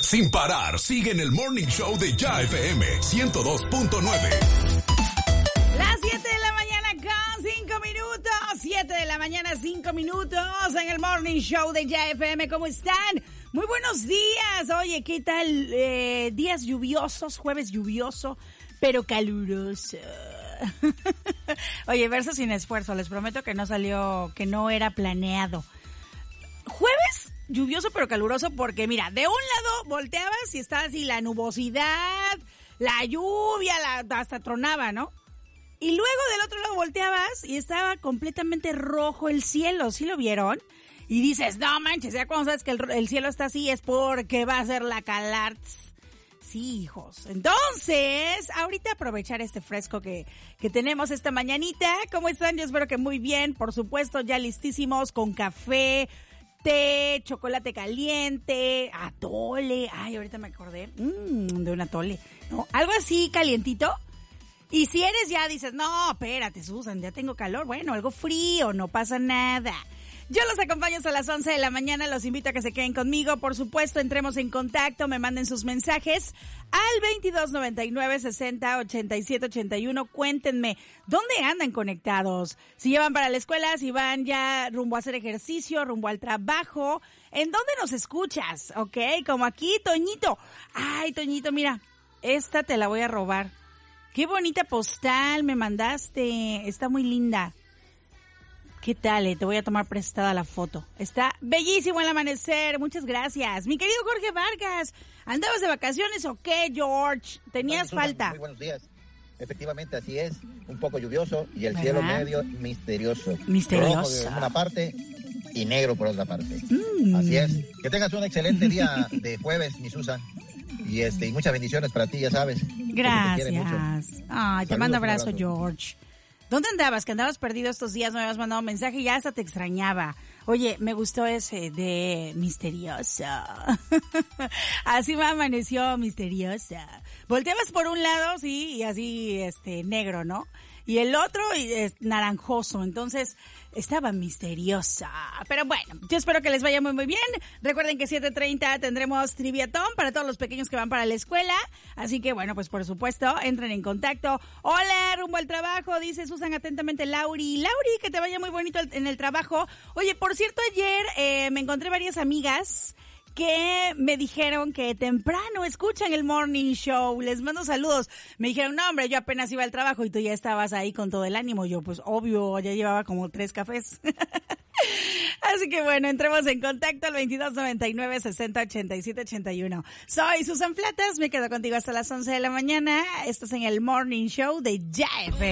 Sin parar, sigue en el Morning Show de Ya FM 102.9. Las 7 de la mañana con 5 minutos. 7 de la mañana, 5 minutos en el Morning Show de Ya FM. ¿Cómo están? Muy buenos días. Oye, ¿qué tal? Días lluviosos, jueves lluvioso, pero caluroso. Oye, verso sin esfuerzo. Les prometo que no salió, que no era planeado. Jueves lluvioso pero caluroso porque mira, de un lado volteabas y estaba así la nubosidad, la lluvia, hasta tronaba, ¿no? Y luego del otro lado volteabas y estaba completamente rojo el cielo, ¿sí lo vieron? Y dices, no manches, ya cuando sabes que el cielo está así es porque va a ser la calartz. Sí, hijos. Entonces, ahorita aprovechar este fresco que tenemos esta mañanita. ¿Cómo están? Yo espero que muy bien, por supuesto, ya listísimos con café, té, chocolate caliente, atole. Ay, ahorita me acordé de un atole, ¿no? Algo así calientito. Y si eres ya dices, no, espérate, Susan, ya tengo calor. Bueno, algo frío, no pasa nada. Yo los acompaño hasta las 11 de la mañana. Los invito a que se queden conmigo. Por supuesto, entremos en contacto. Me manden sus mensajes al 2299-60-8781. Cuéntenme, ¿dónde andan conectados? Si llevan para la escuela, si van ya rumbo a hacer ejercicio, rumbo al trabajo. ¿En dónde nos escuchas? ¿Ok? Como aquí, Toñito. Ay, Toñito, mira, esta te la voy a robar. Qué bonita postal me mandaste. Está muy linda. ¿Qué tal? Te voy a tomar prestada la foto. Está bellísimo el amanecer. Muchas gracias. Mi querido Jorge Vargas, ¿andabas de vacaciones o qué, George? ¿Tenías falta? Muy buenos días. Efectivamente, así es. Un poco lluvioso y el cielo medio misterioso. Misterioso. Rojo de una parte y negro por otra parte. Así es. Que tengas un excelente día de jueves, mi Susan. Y muchas bendiciones para ti, ya sabes. Gracias. Ay, te mando abrazo, George. ¿Dónde andabas? Que andabas perdido estos días, no me habías mandado un mensaje y ya hasta te extrañaba. Oye, me gustó ese de misteriosa. Así me amaneció misteriosa. Volteabas por un lado, sí, y así, negro, ¿no? Y el otro naranjoso, entonces estaba misteriosa. Pero bueno, yo espero que les vaya muy muy bien. Recuerden que 7:30 tendremos triviatón para todos los pequeños que van para la escuela. Así que bueno, pues por supuesto, entren en contacto. Hola, rumbo al trabajo, dice Susan atentamente Lauri. Lauri, que te vaya muy bonito en el trabajo. Oye, por cierto, ayer me encontré varias amigas que me dijeron que temprano escuchan el Morning Show. Les mando saludos. Me dijeron, no, hombre, yo apenas iba al trabajo y tú ya estabas ahí con todo el ánimo. Yo, pues, obvio, ya llevaba como 3 cafés. Así que bueno, entremos en contacto al 2299-608781. Soy Susan Platas, me quedo contigo hasta las 11 de la mañana. Estás en el Morning Show de Ya FM.